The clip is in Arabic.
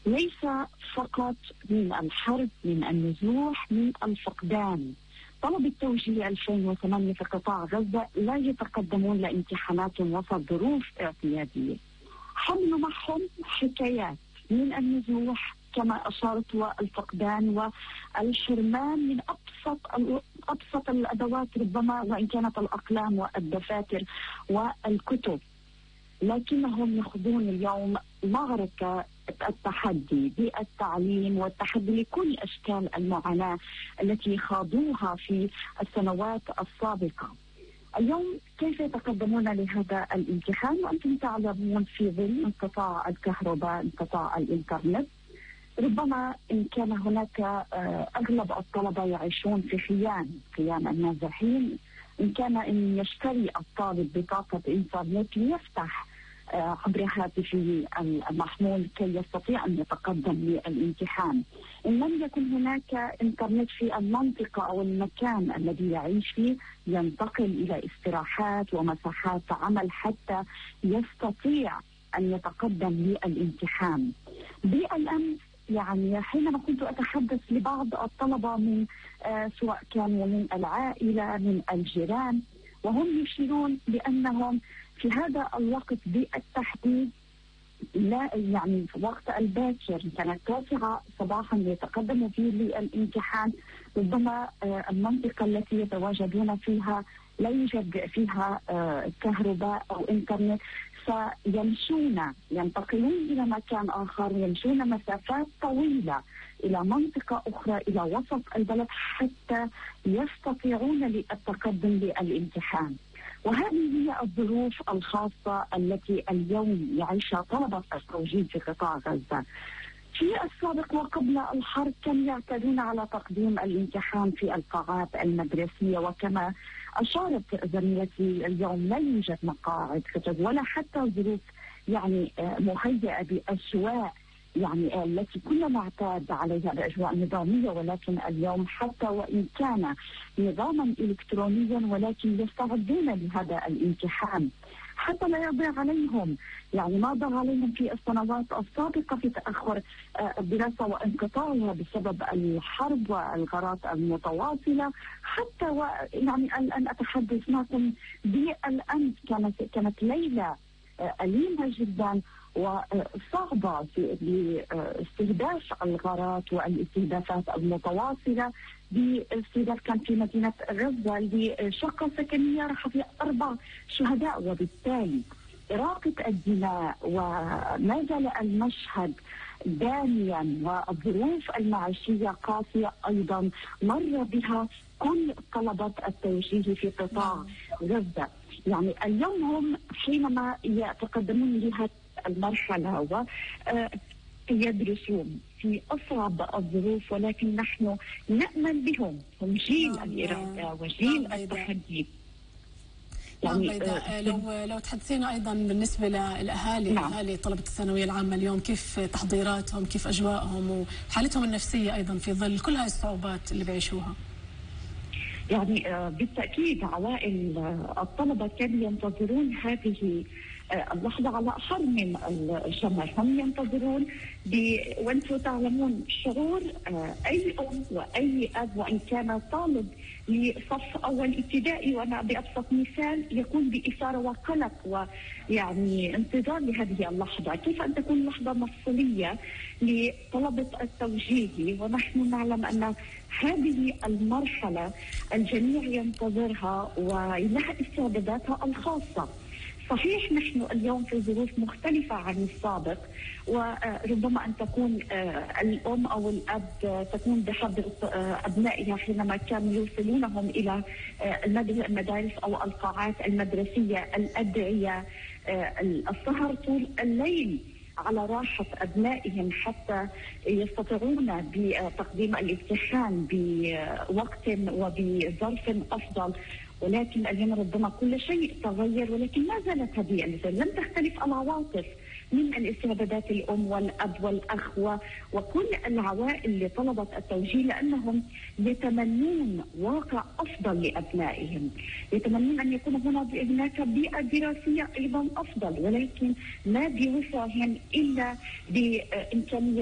ليس فقط من الحرب، من النزوح، من الفقدان. طلب التوجيه 2008 في قطاع غزة لا يتقدمون لامتحانات وسط ظروف اعتيادية، حملوا معهم حكايات من النزوح كما أشارت والفقدان والحرمان من أبسط الأدوات ربما، وإن كانت الأقلام والدفاتر والكتب، لكنهم يخوضون اليوم معركة التحدي بالتعليم والتحدي لكل أشكال المعاناة التي خاضوها في السنوات السابقة. اليوم كيف يتقدمون لهذا الامتحان وأنتم تعلمون في ظل انقطاع الكهرباء، انقطاع الإنترنت؟ ربما إن كان هناك أغلب الطلبة يعيشون في خيام النازحين، إن كان أن يشتري الطالب بطاقة إنترنت ليفتح عبر هاتفه المحمول كي يستطيع أن يتقدم للامتحان. إن لم يكن هناك إنترنت في المنطقة أو المكان الذي يعيش فيه، ينتقل إلى استراحات ومساحات عمل حتى يستطيع أن يتقدم للامتحان. بالأمس يعني حينما كنت أتحدث لبعض الطلبة من سواء كانوا من العائلة من الجيران، وهم يشيرون بأنهم في هذا الوقت بالتحديد لا يعني في وقت الباكر كانت 9 صباحا يتقدموا فيه للامتحان، ربما المنطقة التي يتواجدون فيها لا يوجد فيها كهرباء أو إنترنت، سيمشون ينتقلون إلى مكان آخر، يمشون مسافات طويلة إلى منطقة أخرى إلى وسط البلد حتى يستطيعون التقدم للامتحان. وهذه هي الظروف الخاصة التي اليوم يعيشها طلبة التوجيه في قطاع غزة. في السابق وقبل الحرب كانوا يعتادون على تقديم الامتحان في القاعات المدرسية، وكما أشارت زميلتي اليوم لا يوجد مقاعد كتب ولا حتى ظروف يعني مهيئة بأجواء يعني التي كنا نعتاد عليها بأجواء نظامية، ولكن اليوم حتى وإن كان نظاما إلكترونيا ولكن يستعدون لهذا الامتحان حتى لا يضيع عليهم يعني ما ضاع عليهم في السنوات السابقة في تأخر الدراسة وانقطاعها بسبب الحرب والغارات المتواصلة. حتى يعني الآن أتحدث معكم بالأمس كانت ليلة أليمة جدا وصعبة باستهداف الغارات والاستهدافات المتواصلة. باستهداف كان في مدينة غزة لشقة سكنية راح فيها 4 شهداء، وبالتالي إراقة الدماء وما زال المشهد داميا والظروف المعيشية قاسية أيضا مر بها كل طلبة التوجيه في قطاع غزة. يعني اليوم هم حينما يتقدمون لهذه المرحلة ويدرسون في أصعب الظروف، ولكن نحن نأمل بهم، هم جيل الإرادة وجيل التحدي. يعني لو تحدثينا أيضا بالنسبة للأهالي، أهالي طلبة الثانوية العامة اليوم، كيف تحضيراتهم، كيف أجواءهم وحالتهم النفسية أيضا في ظل كل هذه الصعوبات اللي بيعيشوها؟ يعني بالتأكيد عوائل الطلبة كانوا ينتظرون هذه اللحظة على أحر من الجمر. هم ينتظرون وأنتم تعلمون شعور أي أم وأي أب وإن كان طالب لصف أول ابتدائي، وأنا بأبسط مثال يكون بإثارة وقلق ويعني انتظار لهذه اللحظة. كيف أن تكون لحظة مفصلية لطلبة التوجيه ونحن نعلم أن هذه المرحلة الجميع ينتظرها ولها استعداداتها الخاصة. صحيح نحن اليوم في ظروف مختلفة عن السابق، وربما أن تكون الأم أو الأب تكون بحضرة أبنائها حينما كانوا يوصلونهم إلى المدارس أو القاعات المدرسية، الأدعية، السهر طول الليل على راحة أبنائهم حتى يستطيعون بتقديم الامتحان بوقت وبظرف أفضل. ولكن اليوم ربما كل شيء تغير، ولكن ما زالت هذه لم تختلف العواطف من الاستعدادات الأم والأب والأخ وكل العوائل لطلبة التوجيه، لأنهم يتمنون واقع أفضل لأبنائهم، يتمنون أن يكون هناك بيئة دراسية أيضا أفضل، ولكن ما بوسعهم إلا بإمكانيات